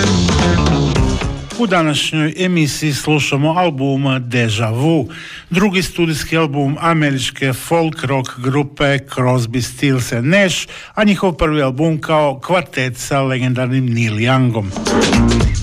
U današnjoj emisiji slušamo album Deja Vu, drugi studijski album američke folk rock grupe Crosby, Stills & Nash, a njihov prvi album kao kvartet sa legendarnim Neil Youngom.